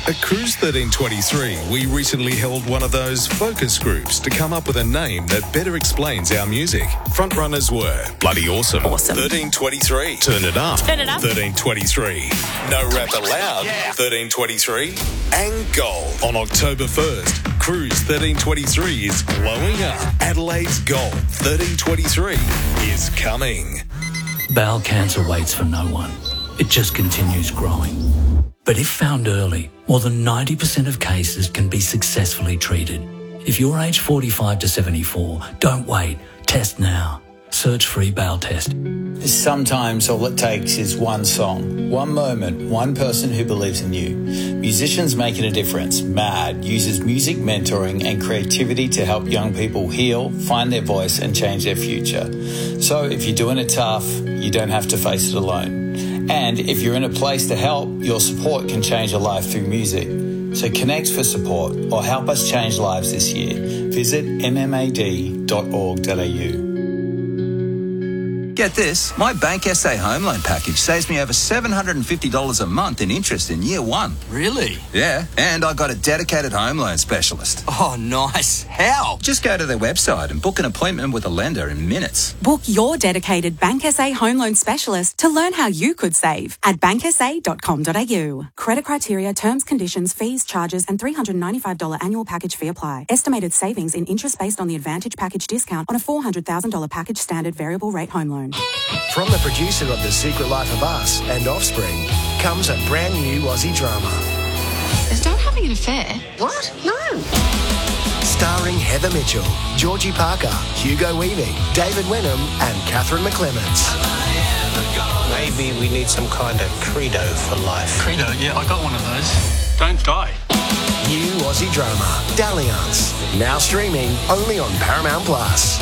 At Cruise 1323, we recently held one of those focus groups to come up with a name that better explains our music. Frontrunners were Bloody Awesome. 1323. Turn It Up. 1323. No Rap Allowed. 1323. And Gold. On October 1st, Cruise 1323 is blowing up. Adelaide's Gold 1323 is coming. Bowel cancer waits for no one. It just continues growing. But if found early, more than 90% of cases can be successfully treated. If you're aged 45 to 74, don't wait. Test now. Search free bowel test. Sometimes all it takes is one song, one moment, one person who believes in you. Musicians Making a Difference, MAD, uses music mentoring and creativity to help young people heal, find their voice and change their future. So if you're doing it tough, you don't have to face it alone. And if you're in a place to help, your support can change a life through music. So connect for support or help us change lives this year. Visit mmad.org.au. Get this, my Bank SA home loan package saves me over $750 a month in interest in year one. Really? Yeah, and I got a dedicated home loan specialist. Oh, nice. How? Just go to their website and book an appointment with a lender in minutes. Book your dedicated Bank SA home loan specialist to learn how you could save at banksa.com.au. Credit criteria, terms, conditions, fees, charges and $395 annual package fee apply. Estimated savings in interest based on the Advantage package discount on a $400,000 package standard variable rate home loan. From the producer of The Secret Life of Us and Offspring comes a brand new Aussie drama. Is Dad having an affair? What? No. Starring Heather Mitchell, Georgie Parker, Hugo Weaving, David Wenham and Catherine McClements. Maybe we need some kind of credo for life. Credo? Yeah, I got one of those. Don't die. New Aussie drama, Dalliance. Now streaming only on Paramount Plus.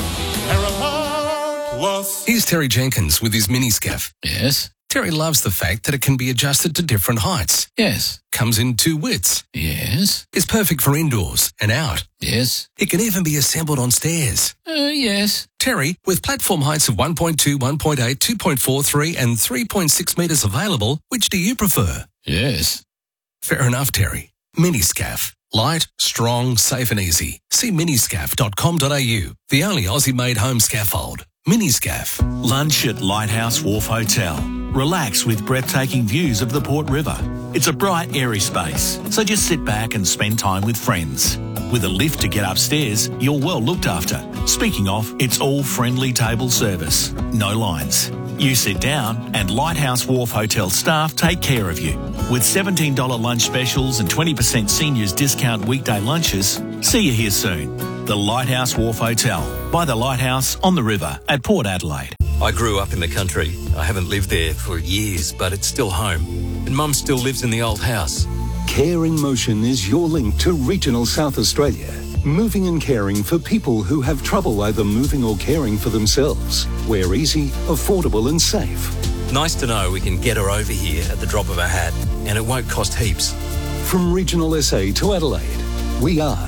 Here's Terry Jenkins with his mini-scaff. Yes? Terry loves the fact that it can be adjusted to different heights. Yes. Comes in 2 widths. Yes. Is perfect for indoors and out. Yes. It can even be assembled on stairs. Yes. Terry, with platform heights of 1.2, 1.8, 2.4, 3 and 3.6 metres available, which do you prefer? Yes. Fair enough, Terry. Mini-scaff. Light, strong, safe and easy. See miniscaff.com.au, the only Aussie-made home scaffold. Miniscaff. Lunch at Lighthouse Wharf Hotel. Relax with breathtaking views of the Port River. It's a bright, airy space, so just sit back and spend time with friends. With a lift to get upstairs, you're well looked after. Speaking of, it's all friendly table service. No lines. You sit down and Lighthouse Wharf Hotel staff take care of you. With $17 lunch specials and 20% seniors discount weekday lunches, see you here soon. The Lighthouse Wharf Hotel, by the Lighthouse on the river at Port Adelaide. I grew up in the country. I haven't lived there for years, but it's still home. And Mum still lives in the old house. Care in Motion is your link to regional South Australia. Moving and caring for people who have trouble either moving or caring for themselves. We're easy, affordable and safe. Nice to know we can get her over here at the drop of a hat, and it won't cost heaps. From regional SA to Adelaide, we are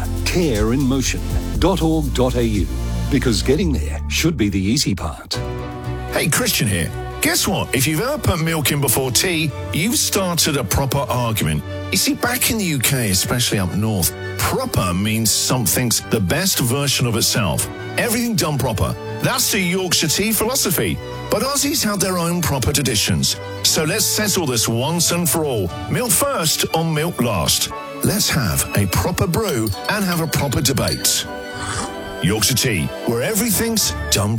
careinmotion.org.au, because getting there should be the easy part. Hey, Christian here. Guess what? If you've ever put milk in before tea, you've started a proper argument. You see, back in the UK, especially up north, proper means something's the best version of itself. Everything done proper. That's the Yorkshire tea philosophy. But Aussies have their own proper traditions. So let's settle this once and for all. Milk first or milk last. Let's have a proper brew and have a proper debate. Yorkshire tea, where everything's done